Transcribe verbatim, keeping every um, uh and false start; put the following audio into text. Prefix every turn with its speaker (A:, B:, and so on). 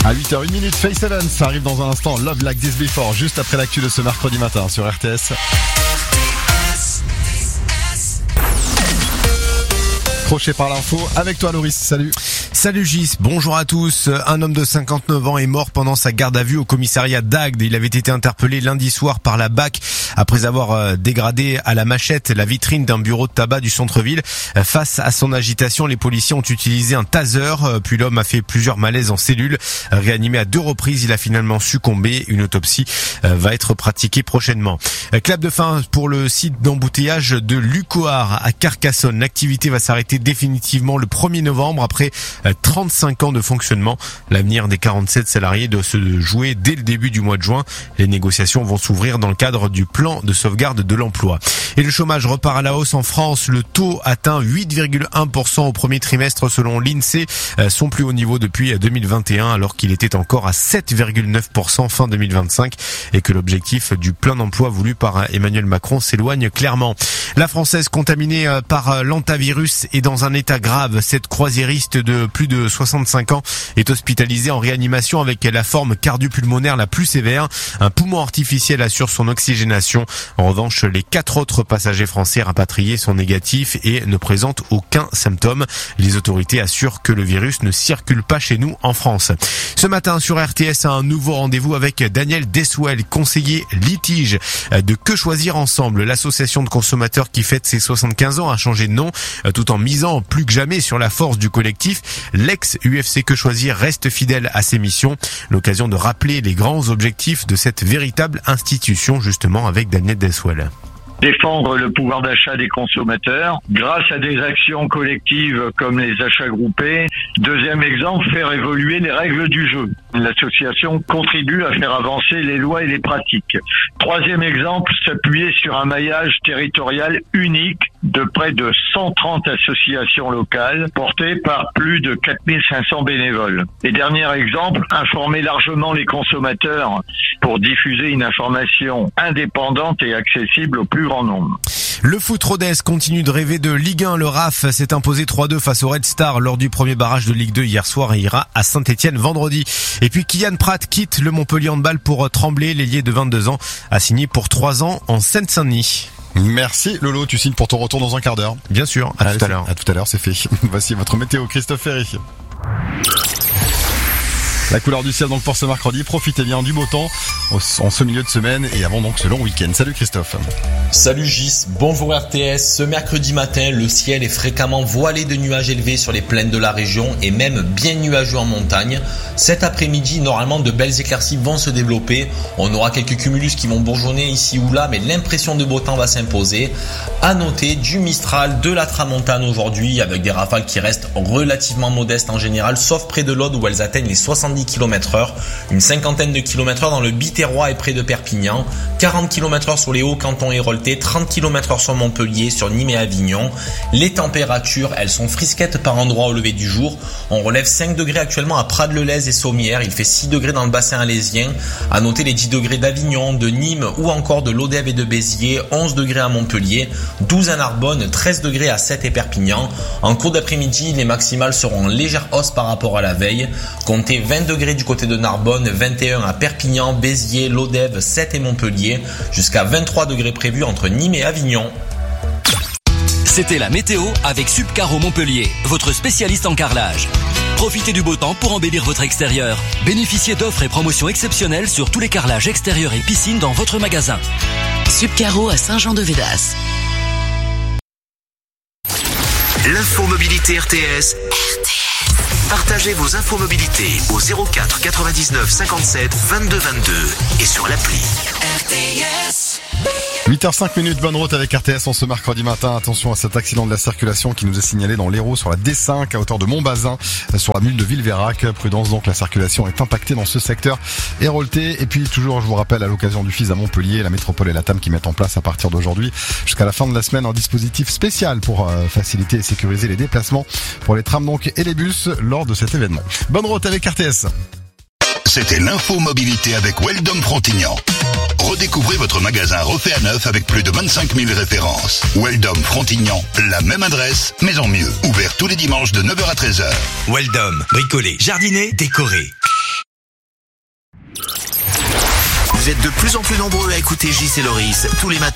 A: À huit heures une, Faith Evans, ça arrive dans un instant. Love Like This Before, juste après l'actu de ce mercredi matin sur R T S. Crochet par l'info avec toi Loris, salut.
B: Salut Gis, bonjour à tous. Un homme de cinquante-neuf ans est mort pendant sa garde à vue au commissariat d'Agde. Il avait été interpellé lundi soir par la B A C après avoir dégradé à la machette la vitrine d'un bureau de tabac du centre-ville. Face à son agitation, les policiers ont utilisé un taser, puis l'homme a fait plusieurs malaises en cellule. Réanimé à deux reprises, il a finalement succombé. Une autopsie va être pratiquée prochainement. Clap de fin pour le site d'embouteillage de Lucoar à Carcassonne. L'activité va s'arrêter définitivement le premier novembre après trente-cinq ans de fonctionnement. L'avenir des quarante-sept salariés doit se jouer dès le début du mois de juin. Les négociations vont s'ouvrir dans le cadre du plan de sauvegarde de l'emploi. Et le chômage repart à la hausse en France. Le taux atteint huit virgule un pour cent au premier trimestre selon l'INSEE, son plus haut niveau depuis deux mille vingt et un alors qu'il était encore à sept virgule neuf pour cent fin deux mille vingt-cinq et que l'objectif du plein d'emploi voulu par Emmanuel Macron s'éloigne clairement. La Française contaminée par l'hantavirus est dans un état grave. Cette croisiériste de plus de soixante-cinq ans est hospitalisée en réanimation avec la forme cardio-pulmonaire la plus sévère. Un poumon artificiel assure son oxygénation. En revanche, les quatre autres passagers français rapatriés sont négatifs et ne présentent aucun symptôme. Les autorités assurent que le virus ne circule pas chez nous en France. Ce matin sur R T S, un nouveau rendez-vous avec Daniel Deswell, conseiller litige de Que Choisir Ensemble. L'association de consommateurs qui fête ses soixante-quinze ans a changé de nom tout en misant plus que jamais sur la force du collectif. L'ex-U F C Que Choisir reste fidèle à ses missions. L'occasion de rappeler les grands objectifs de cette véritable institution, justement avec Daniel Deswell.
C: Défendre le pouvoir d'achat des consommateurs grâce à des actions collectives comme les achats groupés. Deuxième exemple, faire évoluer les règles du jeu. L'association contribue à faire avancer les lois et les pratiques. Troisième exemple, s'appuyer sur un maillage territorial unique de près de cent trente associations locales portées par plus de quatre mille cinq cents bénévoles. Et dernier exemple, informer largement les consommateurs pour diffuser une information indépendante et accessible au plus grand nombre.
B: Le foot Rodez continue de rêver de Ligue un. Le R A F s'est imposé trois deux face au Red Star lors du premier barrage de Ligue deux hier soir et ira à Saint-Etienne vendredi. Et puis Kylian Pratt quitte le Montpellier Handball pour Tremblay. L'ailier de vingt-deux ans a signé pour trois ans en Seine-Saint-Denis.
A: Merci Lolo, tu signes pour ton retour dans un quart d'heure.
B: Bien sûr, à Allez, tout à l'heure.
A: À tout à l'heure, c'est fait. Voici votre météo, Christophe Ferry. La couleur du ciel donc pour ce mercredi, profitez bien du beau temps en ce milieu de semaine et avant donc ce long week-end. Salut Christophe.
D: Salut Gis, bonjour R T S. Ce mercredi matin, le ciel est fréquemment voilé de nuages élevés sur les plaines de la région et même bien nuageux en montagne. Cet après-midi, normalement de belles éclaircies vont se développer. On aura quelques cumulus qui vont bourgeonner ici ou là, mais l'impression de beau temps va s'imposer. À noter du Mistral, de la Tramontane aujourd'hui avec des rafales qui restent relativement modestes en général, sauf près de l'Aude où elles atteignent les soixante-dix kilomètres heure, une cinquantaine de kilomètres heure dans le Biterrois et près de Perpignan, quarante kilomètres heure sur les hauts cantons héroltais, trente kilomètres heure sur Montpellier, sur Nîmes et Avignon. Les températures, elles sont frisquettes par endroits au lever du jour. On relève cinq degrés actuellement à Prades-le-Lez et Sommières, il fait six degrés dans le bassin alésien. À noter les dix degrés d'Avignon, de Nîmes ou encore de Lodève et de Béziers, onze degrés à Montpellier, douze à Narbonne, treize degrés à Sète et Perpignan. En cours d'après-midi, les maximales seront en légère hausse par rapport à la veille. Comptez vingt degrés du côté de Narbonne, vingt et un à Perpignan, Béziers, Lodève, Sète et Montpellier, jusqu'à vingt-trois degrés prévus entre Nîmes et Avignon.
E: C'était la météo avec Subcaro Montpellier, votre spécialiste en carrelage. Profitez du beau temps pour embellir votre extérieur. Bénéficiez d'offres et promotions exceptionnelles sur tous les carrelages extérieurs et piscines dans votre magasin.
F: Subcaro à Saint-Jean-de-Védas.
G: L'infomobilité R T S. R T S. Partagez vos infomobilités au zéro quatre quatre-vingt-dix-neuf cinquante-sept vingt-deux vingt-deux et sur l'appli.
F: R T S.
A: huit heures cinq, bonne route avec R T S en ce mercredi matin. Attention à cet accident de la circulation qui nous est signalé dans l'Hérault sur la D cinq à hauteur de Montbazin, sur la mule de Villeveyrac. Prudence donc, la circulation est impactée dans ce secteur héroltais. Et puis toujours, je vous rappelle, à l'occasion du F I S à Montpellier, la métropole et la T A M qui mettent en place à partir d'aujourd'hui jusqu'à la fin de la semaine un dispositif spécial pour euh, faciliter et sécuriser les déplacements pour les trams donc et les bus lors de cet événement. Bonne route avec R T S.
H: C'était l'info mobilité avec Weldom Frontignan. Redécouvrez votre magasin refait à neuf avec plus de vingt-cinq mille références. Weldom Frontignan, la même adresse, mais en mieux. Ouvert tous les dimanches de neuf heures à treize heures.
I: Weldom, bricolé, jardiner, décoré.
G: Vous êtes de plus en plus nombreux à écouter Gis et Loris tous les matins.